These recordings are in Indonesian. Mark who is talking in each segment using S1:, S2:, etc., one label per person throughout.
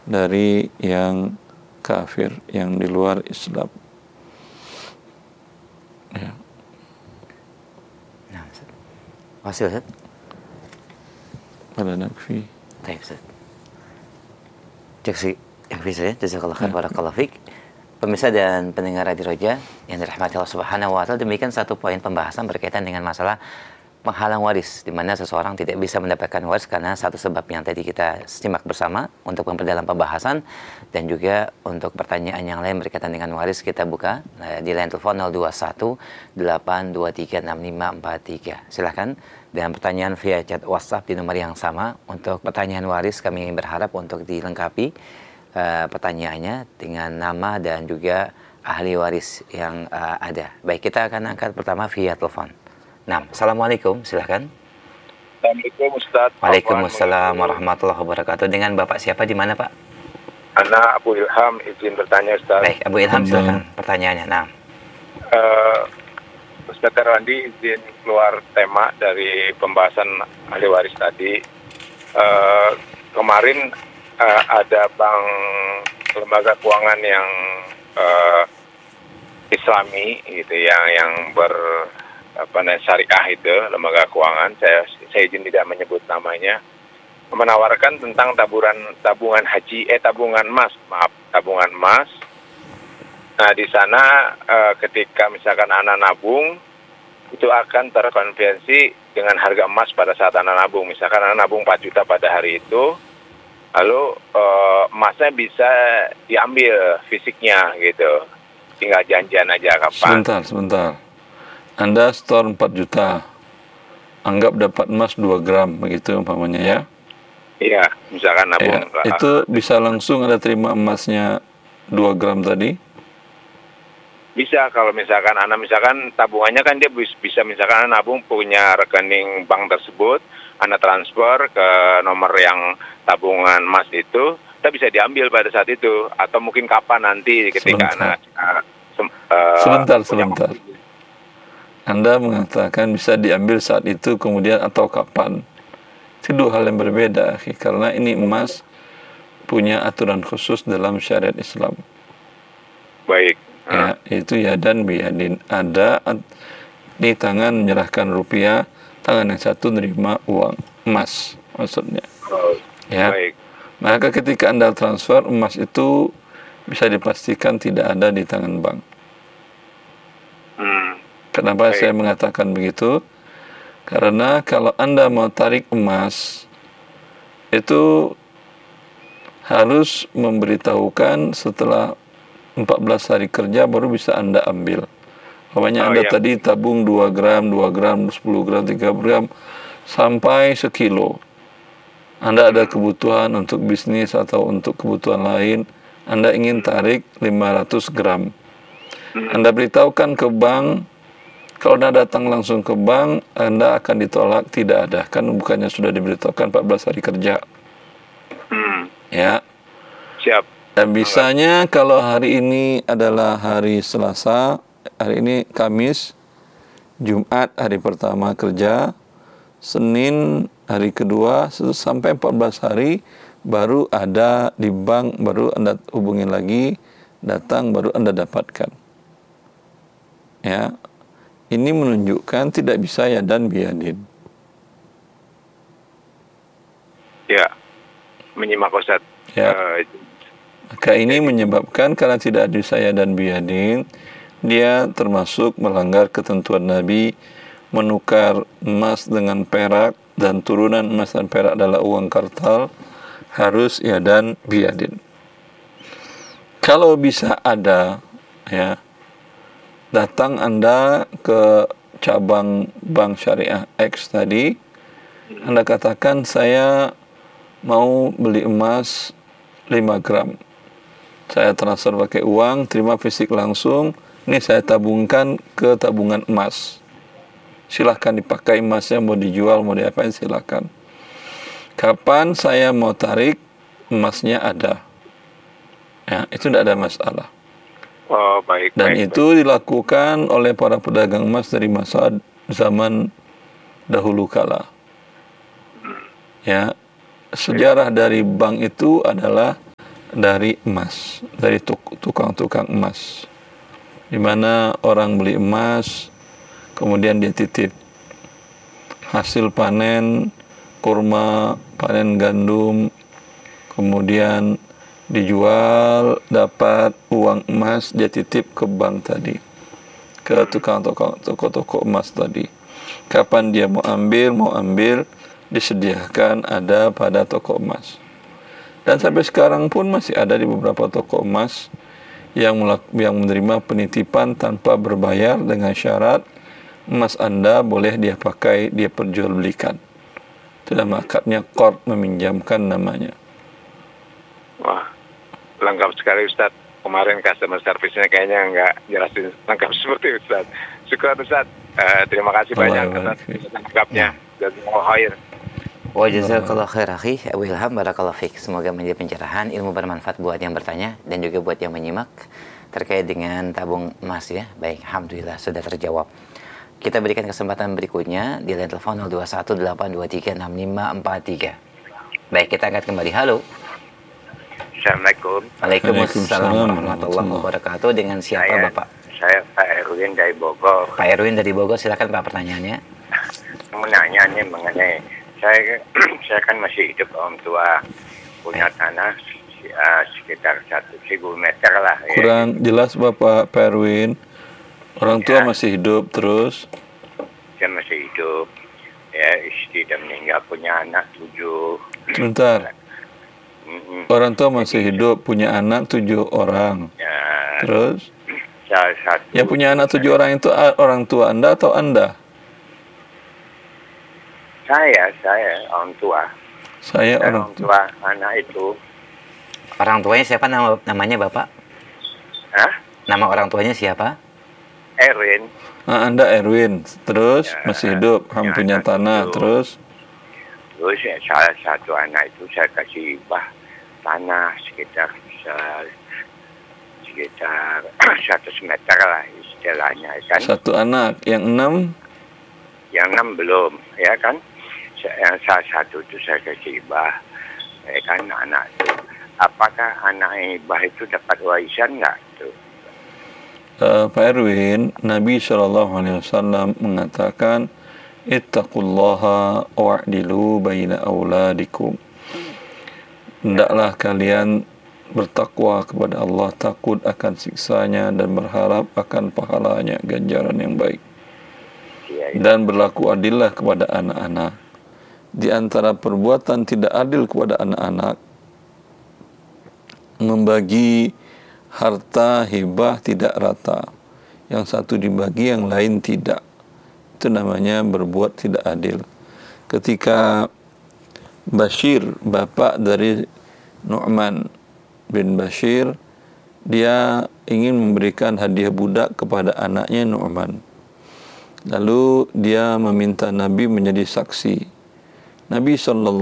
S1: dari yang kafir, yang di luar Islam. Ya.
S2: Nah, Ustaz. Masih Ustaz?
S1: Pada nakfi.
S2: Baik, Ustaz. Jaksi yang bisa ya, jazakallah khair, barakallahu fik. Pemirsa dan pendengar Radio Roja yang dirahmati Allah Subhanahu wa taala, demikian satu poin pembahasan berkaitan dengan masalah menghalang waris, di mana seseorang tidak bisa mendapatkan waris karena satu sebab yang tadi kita simak bersama. Untuk memperdalam pembahasan dan juga untuk pertanyaan yang lain berkaitan dengan waris, kita buka di line telepon 021 823 6543. Silahkan, dan pertanyaan via chat WhatsApp di nomor yang sama. Untuk pertanyaan waris kami berharap untuk dilengkapi pertanyaannya dengan nama dan juga ahli waris yang ada. Baik, kita akan angkat pertama via telepon. Nah, Assalamualaikum, silahkan.
S3: Assalamualaikum Ustaz.
S2: Waalaikumsalam warahmatullahi wabarakatuh. Dengan Bapak siapa, di mana Pak?
S3: Anak Abu Ilham, izin bertanya Ustaz.
S2: Baik, Abu Ilham, silahkan pertanyaannya. Nah,
S3: Ustaz Terwandi, izin keluar tema dari pembahasan ahli waris tadi. Kemarin ada bank, lembaga keuangan yang Islami gitu, yang syariah itu, lembaga keuangan, saya izin tidak menyebut namanya, menawarkan tentang tabungan emas. Nah, di sana ketika misalkan anak nabung, itu akan terkonversi dengan harga emas pada saat anak nabung. Misalkan anak nabung 4 juta pada hari itu, lalu emasnya bisa diambil fisiknya gitu. Tinggal janjian aja kapan.
S1: Sebentar. Anda store 4 juta. Anggap dapat emas 2 gram, begitu umpamanya ya.
S3: Iya, misalkan nabung.
S1: Ya, itu bisa langsung Anda terima emasnya 2 gram tadi?
S3: Bisa, kalau misalkan tabungannya kan dia bisa misalkan nabung punya rekening bank tersebut, Anda transfer ke nomor yang tabungan emas itu, kita bisa diambil pada saat itu, atau mungkin kapan nanti ketika
S1: sebentar. Anda mengatakan bisa diambil saat itu kemudian atau kapan. Itu dua hal yang berbeda, karena ini emas punya aturan khusus dalam syariat Islam.
S3: Baik.
S1: Ya, itu yadan biyadin. Ada di tangan menyerahkan rupiah, tangan yang satu nerima uang emas maksudnya. Ya.
S3: Baik.
S1: Maka ketika Anda transfer emas itu bisa dipastikan tidak ada di tangan bank. Kenapa saya mengatakan begitu? Karena kalau Anda mau tarik emas itu harus memberitahukan setelah 14 hari kerja baru bisa Anda ambil. Pokoknya Anda tadi tabung 2 gram, 10 gram, 3 gram, sampai sekilo. Anda ada kebutuhan untuk bisnis atau untuk kebutuhan lain, Anda ingin tarik 500 gram. Anda beritahukan ke bank, kalau Anda datang langsung ke bank, Anda akan ditolak, tidak ada. Kan bukannya sudah diberitahukan 14 hari kerja. Ya.
S3: Siap.
S1: Dan bisanya kalau hari ini adalah hari Selasa, hari ini Kamis, Jumat hari pertama kerja, Senin hari kedua, sampai 14 hari baru ada di bank, baru Anda hubungi lagi, datang baru Anda dapatkan. Ya. Ini menunjukkan tidak bisa yadan biyadin.
S3: Ya. Menyimak Ustaz.
S1: Ya. Maka ini menyebabkan karena tidak ada saya dan biyadin, dia termasuk melanggar ketentuan Nabi menukar emas dengan perak, dan turunan emas dan perak adalah uang kartal, harus yadan biyadin. Kalau bisa ada, ya, datang Anda ke cabang bank syariah X tadi, Anda katakan saya mau beli emas 5 gram. Saya transfer pakai uang, terima fisik langsung. Ini saya tabungkan ke tabungan emas. Silahkan dipakai emasnya, mau dijual, mau diapain silahkan. Kapan saya mau tarik, emasnya ada. Ya, itu tidak ada masalah.
S3: Oh, baik.
S1: Dan itu dilakukan oleh para pedagang emas dari masa zaman dahulu kala. Ya, sejarah dari bank itu adalah dari emas, dari tukang-tukang emas, di mana orang beli emas kemudian dia titip hasil panen kurma, panen gandum, kemudian dijual dapat uang emas, dia titip ke bank tadi, ke toko-toko emas tadi. Kapan dia mau ambil disediakan ada pada toko emas. Dan sampai sekarang pun masih ada di beberapa toko emas yang menerima penitipan tanpa berbayar dengan syarat emas Anda boleh dia pakai, dia perjualbelikan. Itu nama akadnya qard, meminjamkan namanya.
S3: Wah, lengkap sekali Ustaz. Kemarin customer service-nya kayaknya nggak jelasin lengkap seperti Ustaz. Syukur Ustaz. Terima kasih banyak atas lengkapnya. Jazakallahu khair.
S2: Wa jazakallahu khair akhi Abu Ilham, barakallahu fiik. Semoga menjadi pencerahan, ilmu bermanfaat buat yang bertanya dan juga buat yang menyimak terkait dengan tabung emas ya. Baik, alhamdulillah sudah terjawab. Kita berikan kesempatan berikutnya di line telepon 0218236543. Baik, kita angkat kembali. Halo.
S3: Assalamualaikum.
S2: Waalaikumsalam warahmatullahi wabarakatuh. Dengan siapa Bapak?
S3: Saya Pak Erwin dari Bogor.
S2: Pak Erwin dari Bogor, silakan Pak pertanyaannya.
S3: Menanya nih mengenai saya kan masih hidup, orang tua punya tanah sekitar 1.000 meter lah.
S1: Kurang jelas Bapak Erwin. Orang tua masih hidup terus?
S3: Saya masih hidup. Ya, istri dan meninggal, punya anak 7.
S1: Sebentar. Orang tua masih hidup, punya anak 7 orang.
S3: Ya,
S1: Terus?
S3: salah satu.
S1: Yang punya anak 7 orang itu orang tua Anda atau Anda?
S3: Saya orang tua.
S1: Saya orang tua.
S3: Anak itu.
S2: Orang tuanya siapa namanya Bapak?
S3: Hah?
S2: Nama orang tuanya siapa?
S3: Erwin.
S1: Anda Erwin, terus
S3: Ya,
S1: masih hidup, punya tanah,
S3: tujuh.
S1: terus
S3: Terus salah satu anak itu saya kasih tanah sekitar 100 meter lah istilahnya kan.
S1: satu anak, yang 6?
S3: Yang 6 belum, ya kan. Yang salah satu itu saya kasih ya kan, anak itu. Apakah anak hibah itu dapat warisan nggak tuh?
S1: Pak Erwin, Nabi SAW mengatakan, ittaqullaha wa'dilu baina auladikum. Hendaklah kalian bertakwa kepada Allah, takut akan siksanya dan berharap akan pahalanya, ganjaran yang baik. Dan berlaku adillah kepada anak-anak. Di antara perbuatan tidak adil kepada anak-anak, membagi harta hibah tidak rata. Yang satu dibagi, yang lain tidak. Itu namanya berbuat tidak adil. Ketika Bashir, bapak dari Nu'man bin Bashir, dia ingin memberikan hadiah budak kepada anaknya Nu'man. Lalu dia meminta Nabi menjadi saksi. Nabi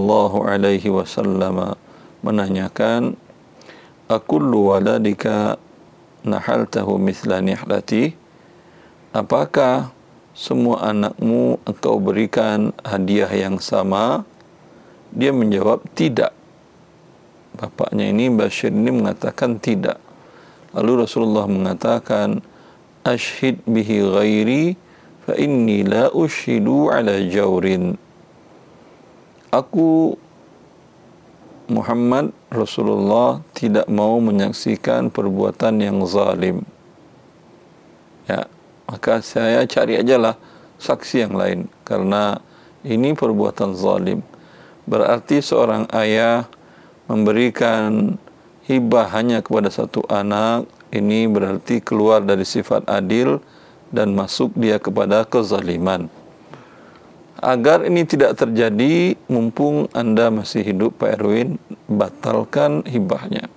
S1: SAW menanyakan, akullu waladika nahaltahu mithla nihlati? Apakah semua anakmu engkau berikan hadiah yang sama? Dia menjawab tidak. Bapaknya ini, Bashir ini, mengatakan tidak. Lalu Rasulullah mengatakan, ashhid bihi ghairi fa inni la ushidu ala jawrin. Aku Muhammad Rasulullah tidak mau menyaksikan perbuatan yang zalim. Ya, maka saya cari ajalah saksi yang lain, karena ini perbuatan zalim. Berarti seorang ayah memberikan hibah hanya kepada satu anak, ini berarti keluar dari sifat adil dan masuk dia kepada kezaliman. Agar ini tidak terjadi, mumpung Anda masih hidup Pak Erwin, batalkan hibahnya.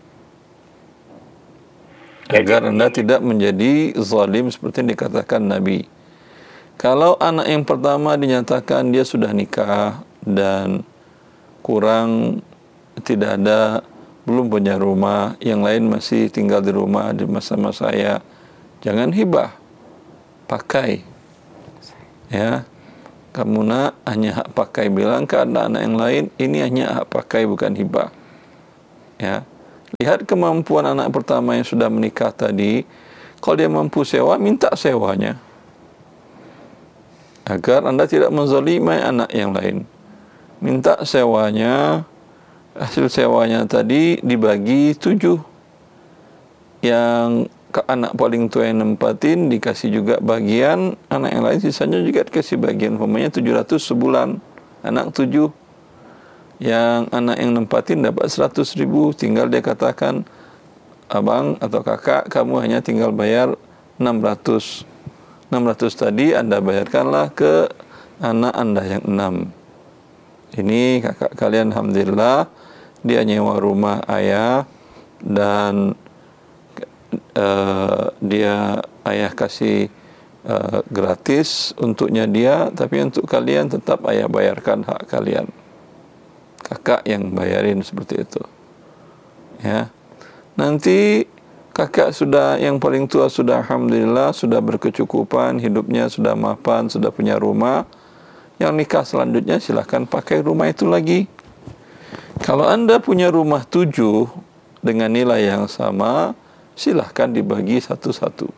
S1: Agar Anda tidak menjadi zalim seperti yang dikatakan Nabi. Kalau anak yang pertama dinyatakan dia sudah nikah dan kurang, tidak ada, belum punya rumah, yang lain masih tinggal di rumah di masa-masa saya, jangan hibah, pakai. Ya, kamu nak hanya hak pakai, bilang ke anak-anak yang lain, ini hanya hak pakai bukan hibah. Ya, Lihat kemampuan anak pertama yang sudah menikah tadi. Kalau dia mampu sewa, minta sewanya. Agar Anda tidak menzalimi anak yang lain. Minta sewanya, hasil sewanya tadi dibagi 7. Yang anak paling tua yang nempatin dikasih juga bagian, anak yang lain sisanya juga dikasih bagian. Umpamanya 700 sebulan, anak 7. Yang anak yang nempatin dapat 100.000, tinggal dia katakan, abang atau kakak, kamu hanya tinggal bayar 600. 600 tadi Anda bayarkanlah ke anak Anda yang 6. Ini kakak kalian alhamdulillah dia nyewa rumah ayah dan dia ayah kasih gratis untuknya dia, tapi untuk kalian tetap ayah bayarkan hak kalian. Kakak yang bayarin seperti itu. Ya. Nanti kakak sudah yang paling tua sudah alhamdulillah sudah berkecukupan, hidupnya sudah mapan, sudah punya rumah. Yang nikah selanjutnya silahkan pakai rumah itu lagi. Kalau Anda punya rumah 7 dengan nilai yang sama, silahkan dibagi satu-satu.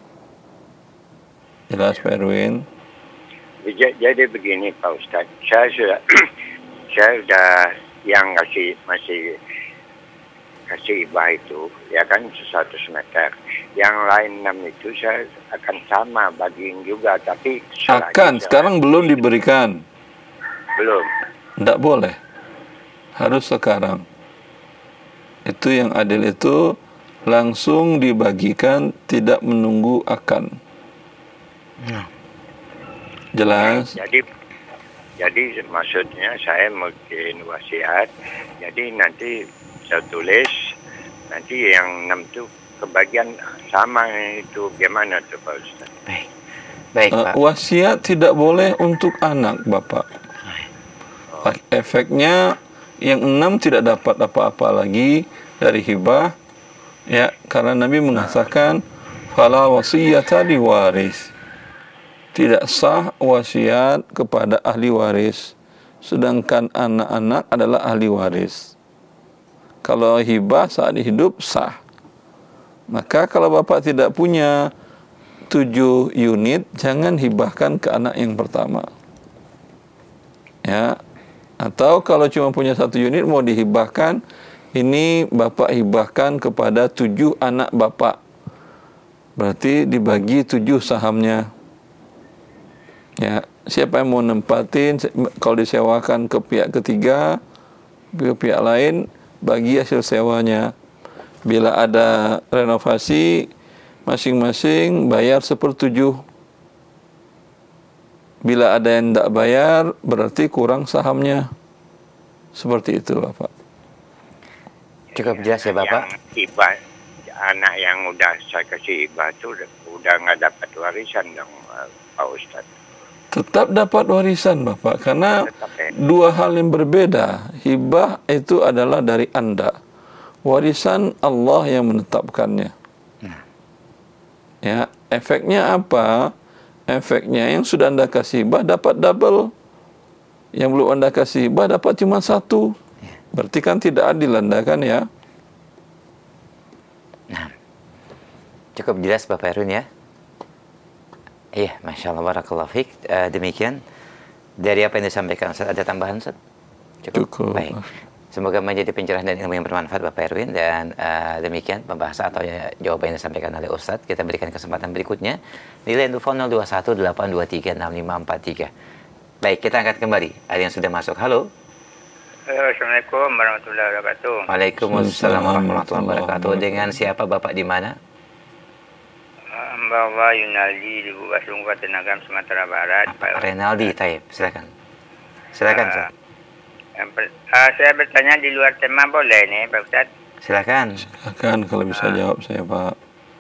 S1: Jelas Pak Erwin?
S4: Jadi begini Pak Ustaz, saya sudah yang masih kasih hibah itu ya kan 100 meter, yang lain 6 itu saya akan sama bagiin juga, tapi
S1: sekarang belum diberikan,
S4: belum,
S1: tidak boleh, harus sekarang. Itu yang adil itu langsung dibagikan, tidak menunggu akan. Jelas?
S4: Jadi maksudnya saya mau bikin wasiat, jadi nanti saya tulis, nanti yang 6 itu kebagian sama itu, gimana tuh Pak Ustaz?
S2: Baik Pak.
S1: Wasiat tidak boleh untuk anak Bapak. Efeknya yang 6 tidak dapat apa-apa lagi dari hibah, ya, karena Nabi mengatakan fala wasiyata li waris. Tidak sah wasiat kepada ahli waris, sedangkan anak-anak adalah ahli waris. Kalau hibah saat hidup sah. Maka kalau Bapak tidak punya 7 unit, jangan hibahkan ke anak yang pertama. Ya. Atau kalau cuma punya 1 unit mau dihibahkan, ini Bapak hibahkan kepada 7 anak Bapak. Berarti dibagi 7 sahamnya. Ya, siapa yang mau nempatin, kalau disewakan ke pihak ketiga, ke pihak lain, bagi hasil sewanya. Bila ada renovasi, masing-masing bayar 1/7. Bila ada yang tidak bayar, berarti kurang sahamnya. Seperti itu, Bapak.
S2: Cukup jelas ya, Bapak?
S4: Yang hibah, anak yang udah saya kasih hibah itu udah nggak dapat warisan dong, Pak Ustadz.
S1: Tetap dapat warisan Bapak, karena dua hal yang berbeda. Hibah itu adalah dari Anda, warisan Allah yang menetapkannya. Ya, efeknya apa? Efeknya yang sudah Anda kasih hibah dapat double, yang belum Anda kasih hibah dapat cuma 1. Berarti kan tidak adil Anda kan ya?
S2: Nah, cukup jelas Bapak Erwin ya. Iya, Masya Allah, barakallahu fiik. Demikian dari apa yang disampaikan Ustaz, ada tambahan Ustaz? Cukup. Baik. Semoga menjadi pencerahan dan ilmu yang bermanfaat Bapak Erwin. Dan demikian pembahasan atau jawaban yang disampaikan oleh Ustaz. Kita berikan kesempatan berikutnya. Nilai telepon 0218236543. Baik, kita angkat kembali. Ada yang sudah masuk. Halo.
S4: Assalamualaikum warahmatullahi wabarakatuh.
S2: Waalaikumsalam warahmatullahi wabarakatuh. Dengan siapa Bapak di mana?
S4: Bapak Yunaldi di Bukaslung Katenagan, Sumatera Barat.
S2: Pak Renaldi, taib. Silakan. Silakan, Ustaz.
S4: Saya bertanya di luar tema boleh nih, Pak Ustaz?
S2: Silakan.
S1: Silakan kalau bisa jawab saya, Pak.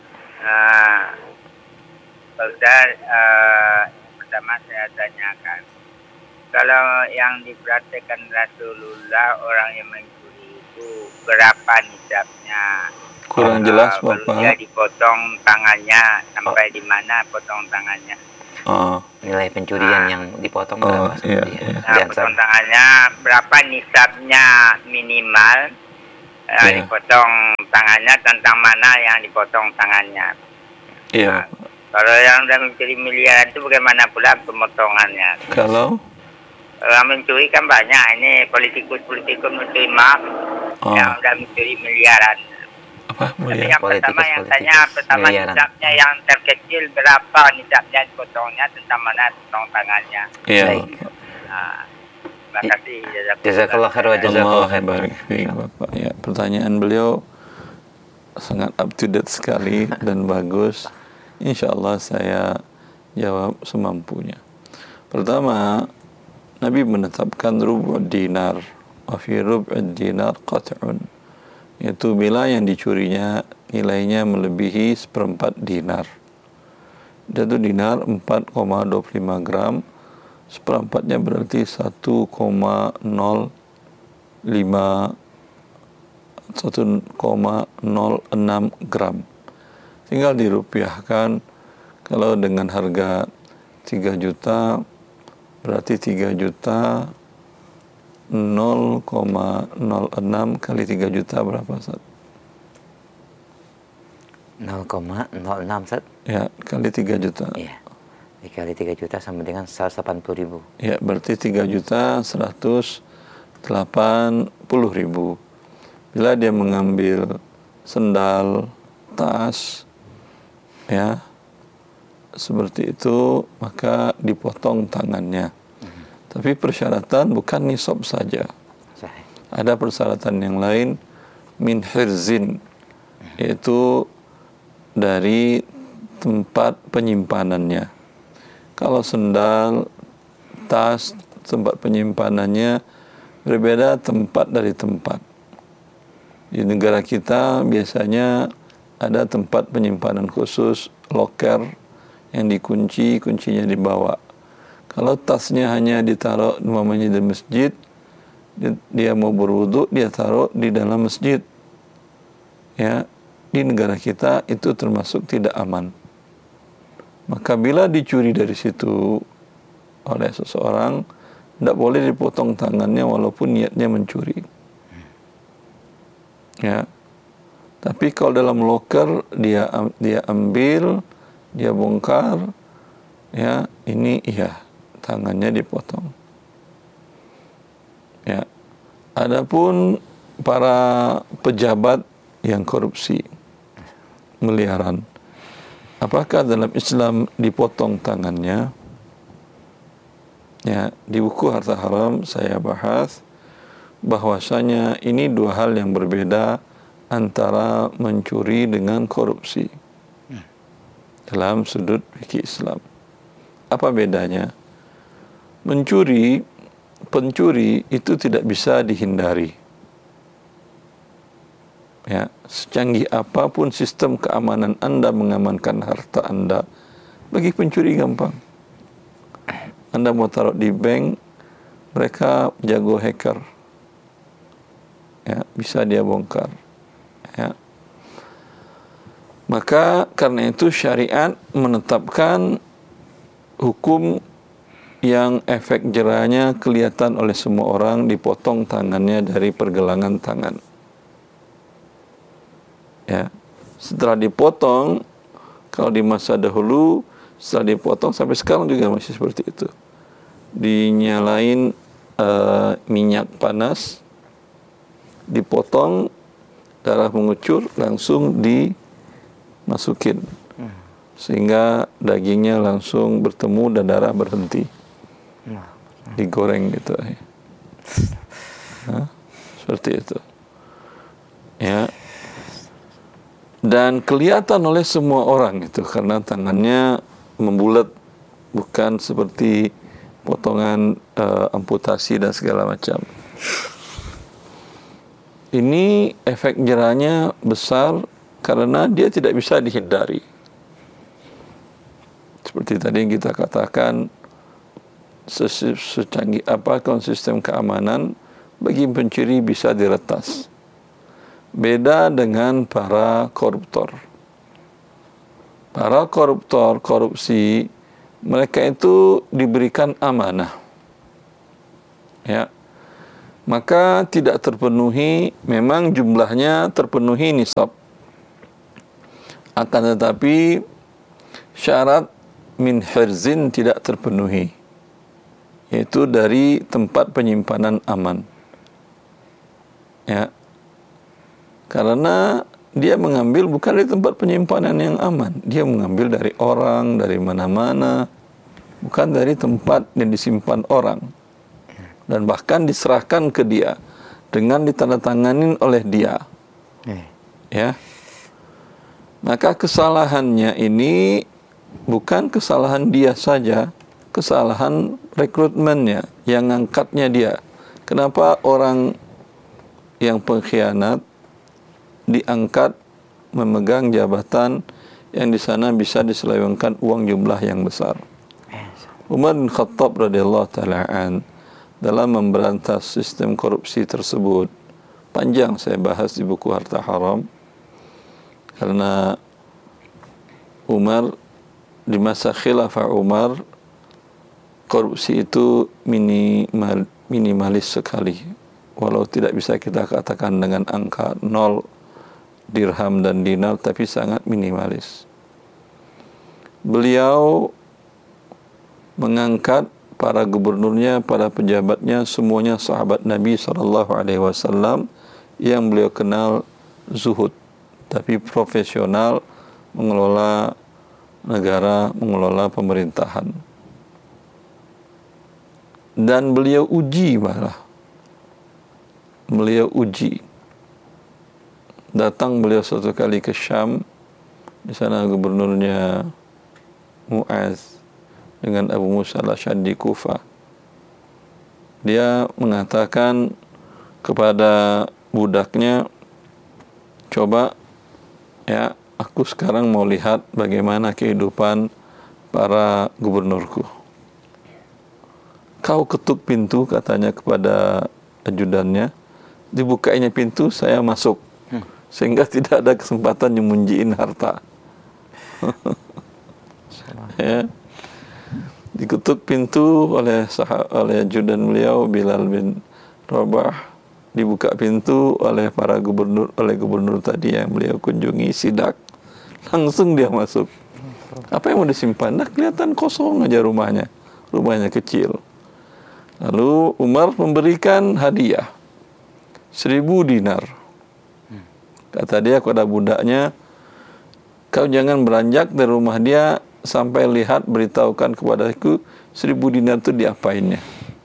S4: Pak Ustaz, pertama saya tanyakan, kalau yang dipraktekkan Rasulullah orang yang mencuri itu berapa nisabnya?
S1: Kurang jelas Bapak.
S4: Dia dipotong tangannya sampai di mana potong tangannya?
S2: Nilai pencurian yang dipotong berapa?
S1: Iya.
S4: Nah, potong tangannya berapa nisabnya minimal?
S1: Iya.
S5: dipotong tangannya, tentang mana yang dipotong tangannya.
S1: Iya.
S5: Kalau yang sudah mencuri miliaran itu bagaimana pula pemotongannya?
S1: Kalau
S5: Yang mencuri kan banyak, ini politikus mencuri emas yang sudah mencuri miliaran.
S1: apa
S5: Tapi
S1: mulia?
S5: yang pertama yang tanya
S2: miliaran.
S5: nisabnya yang terkecil berapa nisabnya dipotongnya, tentang mana potong tangannya.
S1: Iya.
S2: Baik.
S5: Terima kasih.
S2: Jazakallah khair wa jazakallah
S1: Allah
S2: khair.
S1: barik fiik, Bapak. Ya, pertanyaan beliau sangat up to date sekali dan bagus. Insya Allah saya jawab semampunya. Pertama, Nabi menetapkan rubu' dinar, wa fi rub'id dinar qat'un. Yaitu bila yang dicurinya nilainya melebihi seperempat dinar. Itu dinar 4,25 gram. Seperempatnya berarti 1,06 gram. Tinggal dirupiahkan, kalau dengan harga 3 juta berarti 3 juta 0,06 kali 3 juta berapa, Ustaz?
S2: 0,06 Ustaz.
S1: Ya, kali 3 juta.
S2: Iya. Dikali 3 juta sama dengan 180.000.
S1: Ya, berarti 3 juta 180.000. Bila dia mengambil sendal, tas, ya, seperti itu, maka dipotong tangannya. Tapi persyaratan bukan nisab saja.
S2: Sahih.
S1: Ada persyaratan yang lain, min hirzin, yaitu dari tempat penyimpanannya. Kalau sendal, tas, tempat penyimpanannya berbeda tempat dari tempat. Di negara kita biasanya ada tempat penyimpanan khusus, loker yang dikunci, kuncinya dibawa. Kalau tasnya hanya ditaruh umpamanya di masjid, dia mau berwudu, dia taruh di dalam masjid. Ya, di negara kita itu termasuk tidak aman. Maka bila dicuri dari situ oleh seseorang, tidak boleh dipotong tangannya walaupun niatnya mencuri. Ya. Tapi kalau dalam loker dia ambil, dia bongkar, ya, ini iya, tangannya dipotong. Ya. Adapun para pejabat yang korupsi, miliaran, apakah dalam Islam dipotong tangannya? Ya, di buku Harta Haram saya bahas bahwasanya ini dua hal yang berbeda antara mencuri dengan korupsi dalam sudut fikih Islam. Apa bedanya? Pencuri itu tidak bisa dihindari. Ya, secanggih apapun sistem keamanan Anda mengamankan harta Anda, bagi pencuri gampang. Anda mau taruh di bank, mereka jago hacker. Ya, bisa dia bongkar. Ya. Maka karena itu syariat menetapkan hukum yang efek jerahnya kelihatan oleh semua orang, dipotong tangannya dari pergelangan tangan. Ya. Setelah dipotong, kalau di masa dahulu setelah dipotong sampai sekarang juga masih seperti itu. Dinyalain minyak panas, dipotong, darah mengucur, langsung dimasukin. Sehingga dagingnya langsung bertemu dan darah berhenti. Digoreng gitu. Nah, seperti itu. Ya. Dan kelihatan oleh semua orang itu karena tangannya membulat, bukan seperti potongan amputasi dan segala macam. Ini efek jerahnya besar karena dia tidak bisa dihindari. Seperti tadi yang kita katakan, secanggih apapun sistem keamanan, bagi pencuri bisa diretas. Beda dengan para koruptor. Para koruptor, korupsi, mereka itu diberikan amanah. Ya. maka tidak terpenuhi, memang jumlahnya terpenuhi nisab. Akan tetapi syarat min hirzin tidak terpenuhi, yaitu dari tempat penyimpanan aman. Ya. Karena dia mengambil bukan dari tempat penyimpanan yang aman, dia mengambil dari orang, dari mana-mana, bukan dari tempat yang disimpan orang, dan bahkan diserahkan ke dia dengan ditandatanganin oleh dia. Ya, maka kesalahannya ini bukan kesalahan dia saja, kesalahan rekrutmennya, yang ngangkatnya dia. Kenapa orang yang pengkhianat diangkat memegang jabatan yang di sana bisa diselewengkan uang jumlah yang besar? Umar bin Khattab radhiyallahu taala an dalam memberantas sistem korupsi tersebut, panjang saya bahas di buku Harta Haram, karena Umar di masa khilafah Umar korupsi itu minimalis sekali, walau tidak bisa kita katakan dengan angka 0 dirham dan dinar, tapi sangat minimalis. Beliau mengangkat para gubernurnya, para pejabatnya, semuanya sahabat Nabi SAW yang beliau kenal zuhud, tapi profesional mengelola negara, mengelola pemerintahan. Dan beliau uji malah. Beliau uji. Datang beliau suatu kali ke Syam, di sana gubernurnya Mu'az dengan Abu Musa al-Asy'ari di Kufah. Dia mengatakan kepada budaknya, coba ya, aku sekarang mau lihat bagaimana kehidupan para gubernurku. Kau ketuk pintu, katanya kepada ajudannya, dibukainya pintu, saya masuk. Sehingga tidak ada kesempatan nyembunyiin harta. Ya. Diketuk pintu oleh ajudan beliau Bilal bin Rabah, dibuka pintu oleh para gubernur tadi yang beliau kunjungi sidak. Langsung dia masuk. Apa yang mau disimpan? Nah, kelihatan kosong aja rumahnya. Rumahnya kecil. Lalu Umar memberikan hadiah 1.000 dinar. Kata dia kepada budaknya, kau jangan beranjak dari rumah dia sampai lihat, beritahukan kepadaku 1.000 dinar itu diapainnya.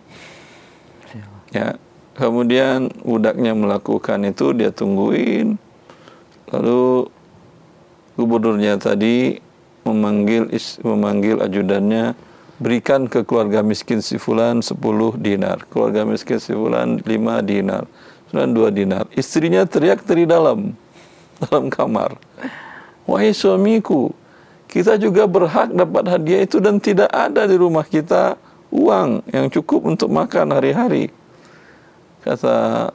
S1: Ya, kemudian budaknya melakukan itu, dia tungguin. Lalu gubernurnya tadi memanggil ajudannya, berikan ke keluarga miskin si fulan 10 dinar, keluarga miskin si fulan 5 dinar, 2 dinar. Istrinya teriak dari dalam kamar, wahai suamiku, kita juga berhak dapat hadiah itu, dan tidak ada di rumah kita uang yang cukup untuk makan hari-hari. Kata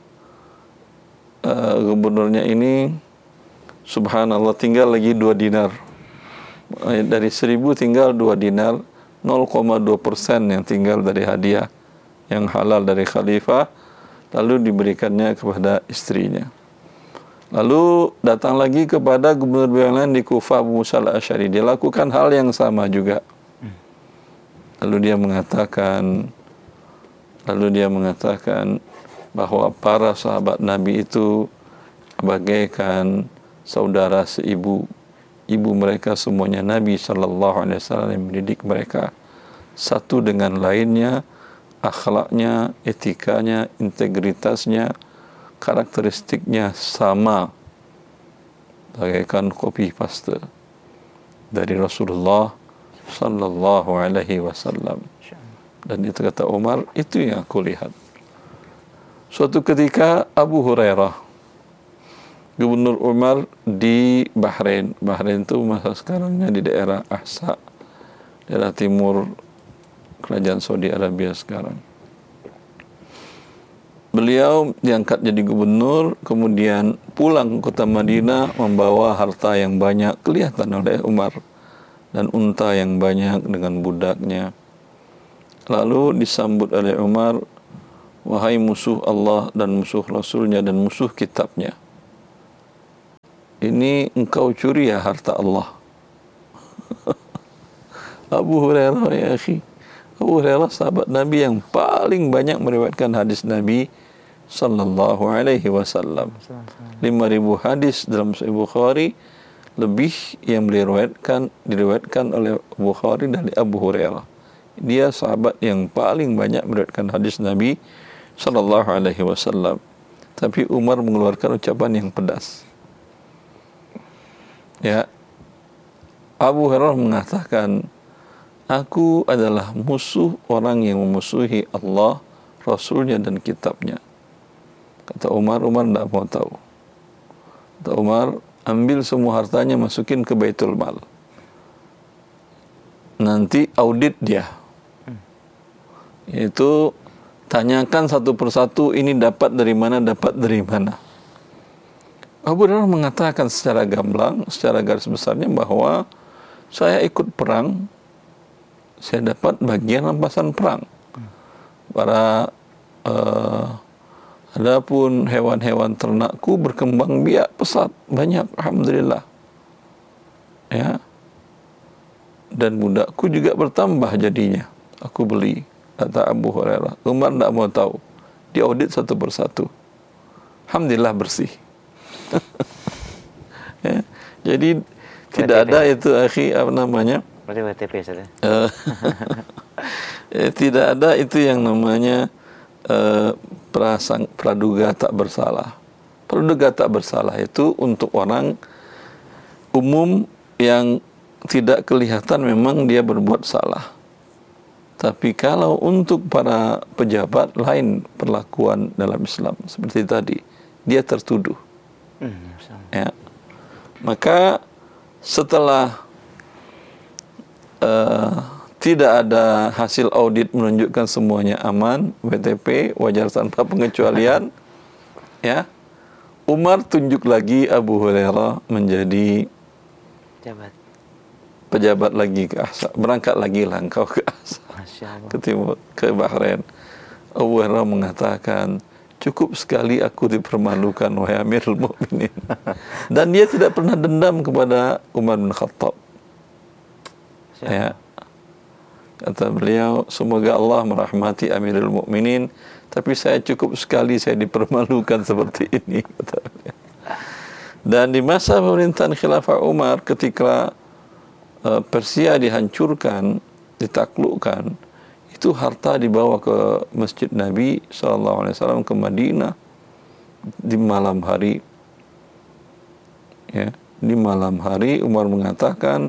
S1: gubernurnya ini, subhanallah, tinggal lagi 2 dinar. Dari 1.000 tinggal 2 dinar, 0,2% yang tinggal dari hadiah yang halal dari khalifah. Lalu diberikannya kepada istrinya. Lalu datang lagi kepada gubernur yang lain di Kufah, Abu Musa al-Asy'ari. Dia lakukan hal yang sama juga. Lalu dia mengatakan bahwa para sahabat Nabi itu bagaikan saudara seibu. Ibu mereka semuanya Nabi SAW yang mendidik mereka. Satu dengan lainnya, akhlaknya, etikanya, integritasnya, karakteristiknya sama, bagaikan copy paste dari Rasulullah sallallahu alaihi wasallam. Dan itu kata Umar, itu yang aku lihat. Suatu ketika Abu Hurairah, Gubernur Umar di Bahrain. Bahrain itu masa sekarangnya di daerah Ahsa, daerah timur Kerajaan Saudi Arabia sekarang. Beliau diangkat jadi gubernur, kemudian pulang ke kota Madinah membawa harta yang banyak, kelihatan oleh Umar, dan unta yang banyak dengan budaknya. Lalu disambut oleh Umar, wahai musuh Allah dan musuh Rasulnya dan musuh kitabnya, ini engkau curi ya harta Allah. Abu Hurairah, ya akhi, Abu Hurairah sahabat Nabi yang paling banyak meriwayatkan hadis Nabi sallallahu alaihi wasallam. 5.000 hadis dalam Sahih Bukhari lebih yang diriwayatkan oleh Bukhari dari Abu Hurairah. Dia sahabat yang paling banyak meriwayatkan hadis Nabi sallallahu alaihi wasallam. Tapi Umar mengeluarkan ucapan yang pedas. Ya, Abu Hurairah mengatakan, aku adalah musuh orang yang memusuhi Allah, Rasulnya dan kitabnya. Kata Umar tidak mau tahu. Kata Umar, ambil semua hartanya, masukin ke Baitul Mal. Nanti audit dia. Yaitu tanyakan satu persatu, ini dapat dari mana. Abu Hurairah mengatakan secara gamblang, secara garis besarnya bahwa saya ikut perang, saya dapat bagian rampasan perang. Adapun hewan-hewan ternakku berkembang biak pesat, banyak, alhamdulillah. Ya. Dan budakku juga bertambah jadinya. Aku beli, kata Abu Hurairah. Umar tidak mau tahu. Diaudit satu persatu. Alhamdulillah bersih. Ya. Jadi tidak ada itu, akhi, apa namanya?
S2: WTP saja.
S1: Tidak ada itu yang namanya praduga tak bersalah. Praduga tak bersalah itu untuk orang umum yang tidak kelihatan memang dia berbuat salah. Tapi kalau untuk para pejabat lain perlakuan dalam Islam seperti tadi, dia tertuduh. Ya. Maka setelah tidak ada hasil audit menunjukkan semuanya aman, WTP, wajar tanpa pengecualian, ya, Umar tunjuk lagi Abu Hurairah menjadi pejabat lagi ke Ahsa. Berangkat lagi lah engkau ke Ahsa, ke timur, ke Bahrain. Abu Hurairah mengatakan, cukup sekali aku dipermalukan, wahai Amirul Mukminin. Dan dia tidak pernah dendam kepada Umar bin Khattab. Ya. Kata beliau, semoga Allah merahmati Amirul Mukminin, tapi saya cukup sekali saya dipermalukan seperti ini. Kata beliau. Dan di masa pemerintahan Khilafah Umar, ketika Persia dihancurkan, ditaklukkan, itu harta dibawa ke Masjid Nabi SAW ke Madinah di malam hari. Ya, di malam hari Umar mengatakan,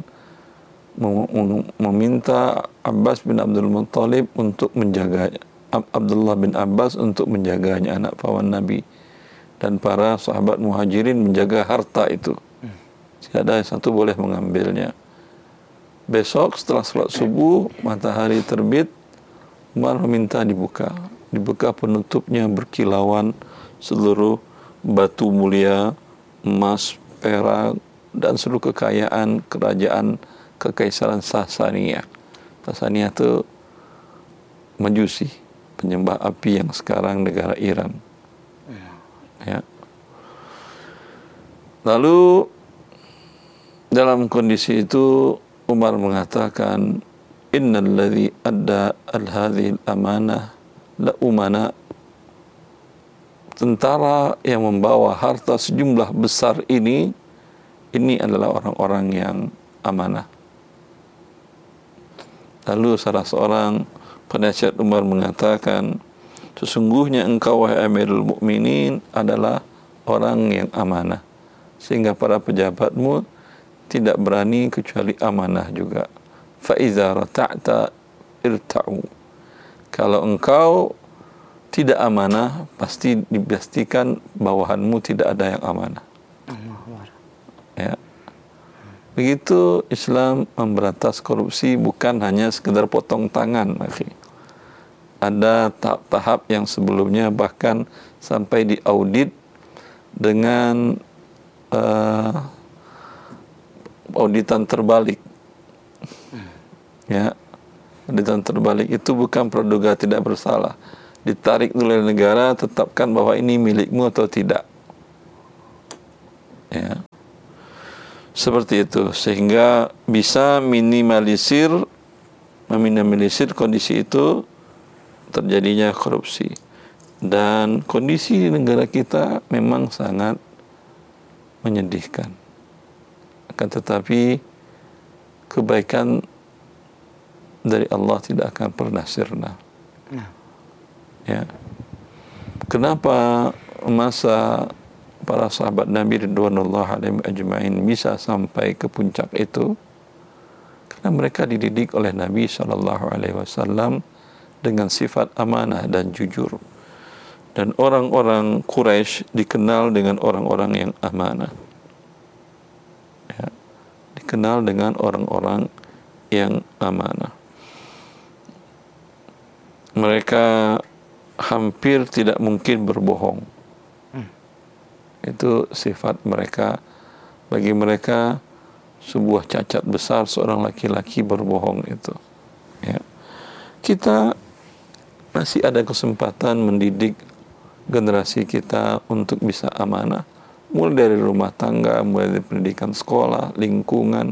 S1: meminta Abbas bin Abdul Muttalib untuk menjaganya, Abdullah bin Abbas untuk menjaganya, anak paman Nabi, dan para sahabat muhajirin menjaga harta itu. Tidak ada satu boleh mengambilnya. Besok setelah salat subuh, matahari terbit, Umar meminta dibuka penutupnya berkilauan seluruh batu mulia, emas, perak, dan seluruh kekayaan kerajaan Kekaisaran Sasaniyah. Sasaniyah itu Majusi, penyembah api yang sekarang negara Iran. Ya. Lalu dalam kondisi itu Umar mengatakan, innalladzi adda al-hadhil amanah la umana. Tentara yang membawa harta sejumlah besar ini adalah orang-orang yang amanah. Lalu salah seorang penasihat Umar mengatakan, sesungguhnya engkau wahai Amirul Mukminin adalah orang yang amanah, sehingga para pejabatmu tidak berani kecuali amanah juga. Fa iza rata'ta irta'u. Kalau engkau tidak amanah, pasti dipastikan bawahanmu tidak ada yang amanah. Ya. Begitu Islam memberantas korupsi, bukan hanya sekedar potong tangan, akhi. Ada tahap-tahap yang sebelumnya bahkan sampai diaudit dengan auditan terbalik. Ya, auditan terbalik itu bukan praduga tidak bersalah. ditarik oleh negara, tetapkan bahwa ini milikmu atau tidak. Ya. Seperti itu, sehingga bisa meminimalisir kondisi itu terjadinya korupsi. Dan kondisi negara kita memang sangat menyedihkan. Akan tetapi kebaikan dari Allah tidak akan pernah sirna. Ya. Kenapa masa para sahabat Nabi ridwanullah alaihim ajma'in bisa sampai ke puncak itu? Karena mereka dididik oleh Nabi SAW dengan sifat amanah dan jujur. Dan orang-orang Quraisy dikenal dengan orang-orang yang amanah. Ya. Dikenal dengan orang-orang yang amanah. Mereka hampir tidak mungkin berbohong. Itu sifat mereka. Bagi mereka sebuah cacat besar seorang laki-laki berbohong itu. Ya. Kita masih ada kesempatan mendidik generasi kita untuk bisa amanah. Mulai dari rumah tangga, mulai dari pendidikan sekolah, lingkungan.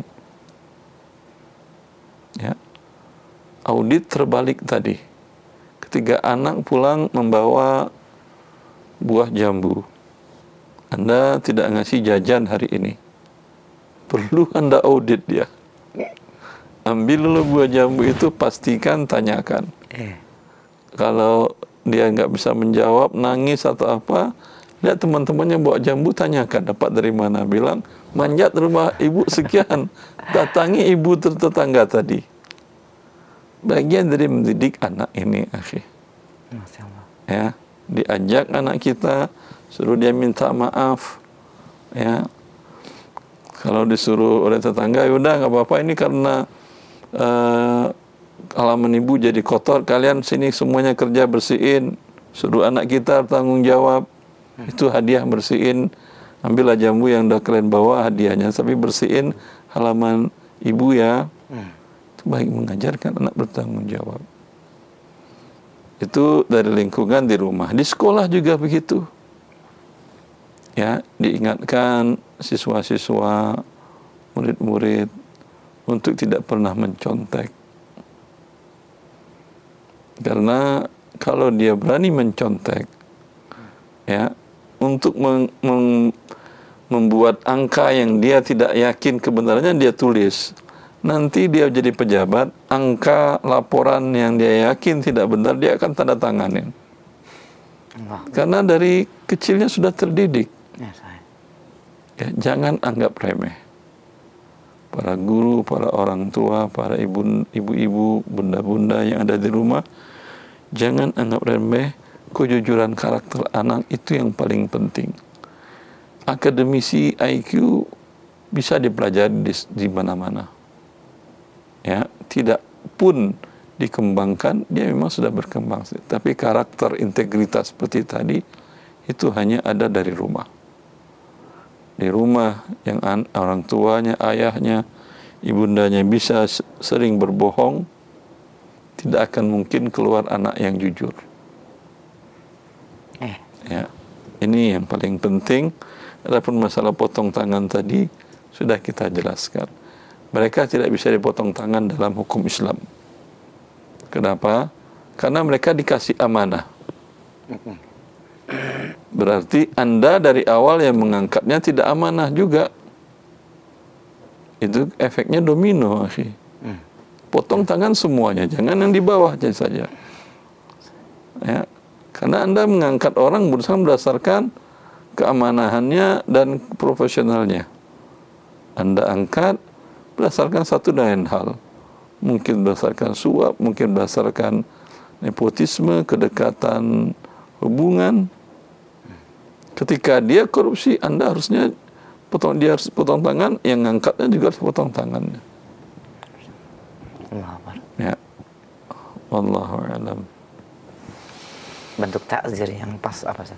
S1: Ya. Audit terbalik tadi. Ketika anak pulang membawa buah jambu, Anda tidak ngasih jajan hari ini, perlu Anda audit dia. Ambil dulu buah jambu itu, pastikan, tanyakan. Kalau dia nggak bisa menjawab, nangis atau apa, lihat teman-temannya bawa jambu, tanyakan dapat dari mana. Bilang, manjat rumah ibu sekian, datangi ibu tetangga tadi. Bagian dari mendidik anak ini, akhi.
S2: Masya Allah.
S1: Ya, diajak anak kita, suruh dia minta maaf. Ya, kalau disuruh oleh tetangga, yaudah nggak apa-apa, ini karena halaman ibu jadi kotor, kalian sini semuanya kerja bersihin. Suruh anak kita tanggung jawab. Itu hadiah bersihin. Ambillah jambu yang udah kalian bawa, hadiahnya, tapi bersihin halaman ibu ya. Baik, mengajarkan anak bertanggung jawab. Itu dari lingkungan di rumah. Di sekolah juga begitu. Ya, diingatkan siswa-siswa, murid-murid untuk tidak pernah mencontek. Karena kalau dia berani mencontek, ya, untuk membuat angka yang dia tidak yakin kebenarannya dia tulis. Nanti dia jadi pejabat, angka laporan yang dia yakin tidak benar, dia akan tanda tanganin. Karena dari kecilnya sudah terdidik. Ya, jangan anggap remeh. Para guru, para orang tua, para ibu-ibu, bunda-bunda yang ada di rumah, jangan anggap remeh kejujuran karakter anak, itu yang paling penting. Akademisi IQ bisa dipelajari di mana-mana. Ya, tidak pun dikembangkan, dia memang sudah berkembang. Tapi karakter, integritas seperti tadi, itu hanya ada dari rumah. Di rumah yang orang tuanya, ayahnya, ibundanya bisa sering berbohong, tidak akan mungkin keluar anak yang jujur. Ya, ini yang paling penting. Adapun masalah potong tangan tadi sudah kita jelaskan. Mereka tidak bisa dipotong tangan dalam hukum Islam. Kenapa? Karena mereka dikasih amanah. Berarti Anda dari awal yang mengangkatnya tidak amanah juga. Itu efeknya domino, akhi. Potong tangan semuanya, jangan yang di bawahnya saja. Ya. Karena Anda mengangkat orang berdasarkan keamanahannya dan profesionalnya. Anda angkat berdasarkan satu dan lain hal. Mungkin berdasarkan suap, mungkin berdasarkan nepotisme, kedekatan hubungan. Ketika dia korupsi, Anda harusnya dia harus potong tangan, yang ngangkatnya juga harus potong tangannya. Ya. Wallahu a'lam.
S2: Bentuk takzir yang pas apa sih?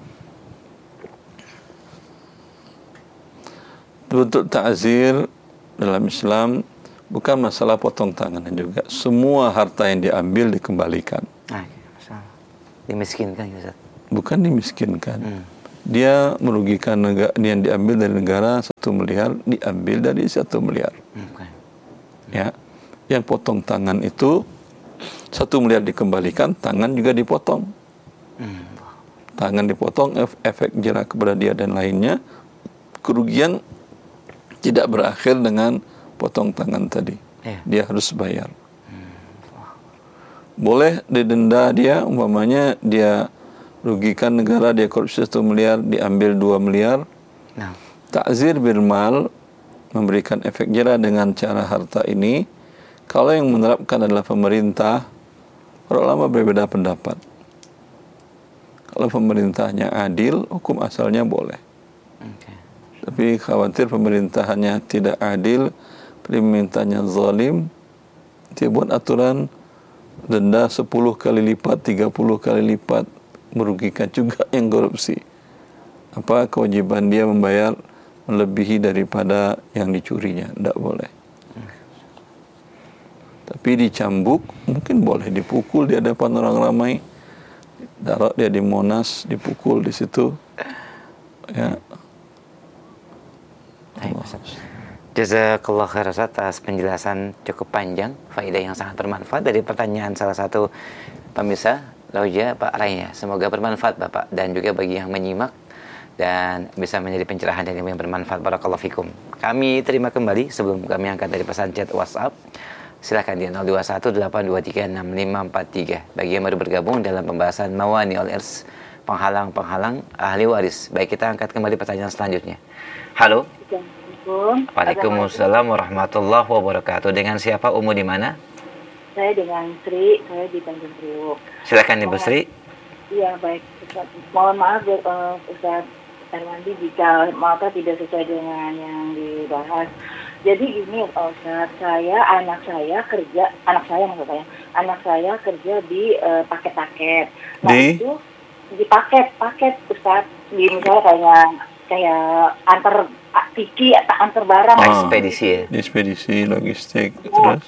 S1: Bentuk takzir dalam Islam bukan masalah potong tangan juga. Semua harta yang diambil dikembalikan.
S2: Dimiskinkan ya Ustaz.
S1: Bukan dimiskinkan. Dia merugikan negara, yang diambil dari negara 1 miliar diambil dari 1 miliar.
S2: Okay.
S1: Ya, yang potong tangan itu 1 miliar dikembalikan, tangan juga dipotong. Tangan dipotong, efek jera kepada dia dan lainnya. Kerugian tidak berakhir dengan potong tangan tadi. Dia harus bayar. Boleh didenda dia, umpamanya dia rugikan negara, dia korupsi 1 miliar, diambil 2 miliar. Ta'zir bil mal, memberikan efek jera dengan cara harta ini. Kalau yang menerapkan adalah pemerintah, para ulama berbeda pendapat. Kalau pemerintahnya adil, hukum asalnya boleh. Tapi khawatir pemerintahannya tidak adil, pemerintahnya zalim, dia buat aturan denda 10 kali lipat, 30 kali lipat, merugikan juga yang korupsi. Apa kewajiban dia membayar melebihi daripada yang dicurinya? Tidak boleh. Tapi dicambuk, mungkin boleh dipukul di hadapan orang ramai. Taruh dia di Monas, dipukul di situ. Ya.
S2: Jazakallah khair Ustaz atas penjelasan cukup panjang, faedah yang sangat bermanfaat dari pertanyaan salah satu pemirsa Roja, Pak Raya. Semoga bermanfaat Bapak dan juga bagi yang menyimak dan bisa menjadi pencerahan dan yang bermanfaat. Barakallahu fikum. Kami terima kembali sebelum kami angkat dari pesan chat WhatsApp. Silakan di 0218236543 bagi yang baru bergabung dalam pembahasan Mawani'ul Irs, penghalang-penghalang ahli waris. Baik, kita angkat kembali pertanyaan selanjutnya. Halo. Waalaikumsalam warahmatullahi wabarakatuh. Dengan siapa, Umu di mana?
S6: Saya dengan Sri, saya di Tanjung Priok.
S2: Silakan Ibu Sri.
S6: Iya, baik. Ustaz. Mohon maaf Ustaz Arwandi jika maafnya tidak sesuai dengan yang dibahas. Jadi gini Ustaz, anak saya kerja di paket-paket. Nah, itu di paket Ustaz, di misalnya kayak antar tiki atau antar barang.
S2: Ekspedisi ya?
S1: Ekspedisi, logistik, terus?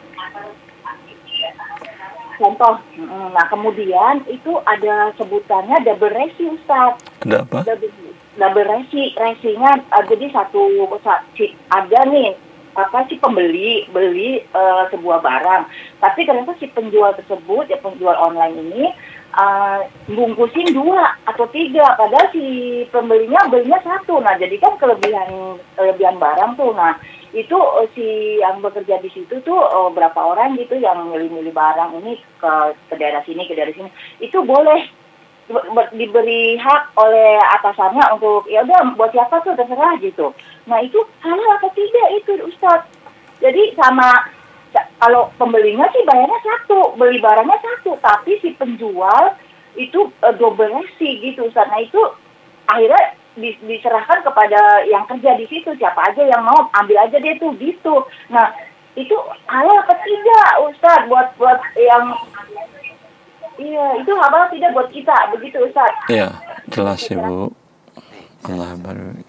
S6: Contoh, nah kemudian itu ada sebutannya double resi Ustaz.
S1: Ada apa?
S6: Double resinya jadi ada nih si pembeli beli sebuah barang, tapi ternyata si penjual tersebut, ya penjual online ini bungkusin 2 atau 3, padahal si pembelinya belinya 1. Nah, jadi kan kelebihan barang tuh. Nah, itu si yang bekerja di situ tuh berapa orang gitu yang milih-milih barang ini ke daerah sini, itu boleh diberi hak oleh atasannya untuk ya udah buat siapa tuh terserah gitu. Nah, itu halal atau tidak itu Ustaz? Jadi sama kalau pembelinya sih bayarnya 1, beli barangnya 1, tapi si penjual itu double resi gitu Ustaz. Nah, itu akhirnya diserahkan kepada yang kerja di situ, siapa aja yang mau ambil aja dia tuh gitu. Nah, itu halal atau tidak Ustaz buat yang itu halal tidak buat kita begitu Ustaz?
S1: Iya, jelas Ibu. Allah barik.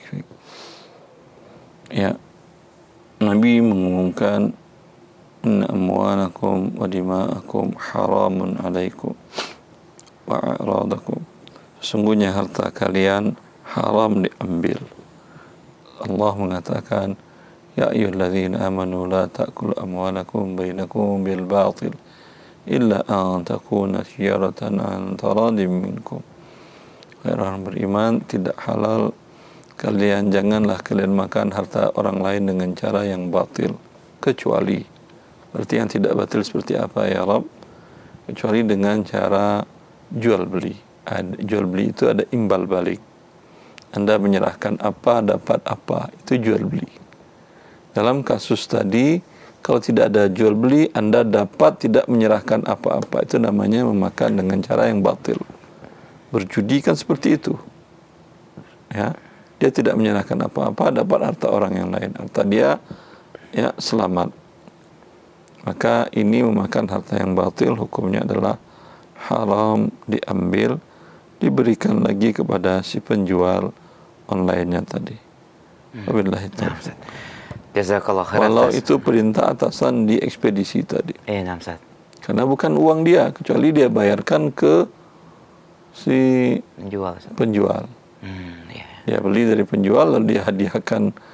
S1: Ya, Nabi mengumumkan inna amwalakum wa dima'akum haramun alaikum wa a'radakum. Sesungguhnya harta kalian haram diambil. Allah mengatakan, ya ayyuhalladzina amanu la ta'kulu amwalakum bainakum bil batil illa an takuna tijaratan an taradim minkum. Hai orang beriman, tidak halal janganlah kalian makan harta orang lain dengan cara yang batil, kecuali, berarti yang tidak batil seperti apa ya Rabb? Kecuali dengan cara jual beli. Jual beli itu ada imbal balik. Anda menyerahkan apa, dapat apa, itu jual beli. Dalam kasus tadi, kalau tidak ada jual beli, Anda dapat tidak menyerahkan apa-apa. Itu namanya memakan dengan cara yang batil. Berjudi kan seperti itu. Ya, dia tidak menyerahkan apa-apa, dapat harta orang yang lain. Harta dia ya selamat. Maka ini memakan harta yang batil, hukumnya adalah haram diambil, diberikan lagi kepada si penjual online-nya tadi. Wabillahi taufiq.
S2: Jazakallah khairan.
S1: Walau itu perintah atasan di ekspedisi tadi.
S2: Nah, Ustaz.
S1: Karena bukan uang dia, kecuali dia bayarkan ke si
S2: Penjual.
S1: penjual.
S2: Ya.
S1: Dia beli dari penjual lalu dia hadiahkan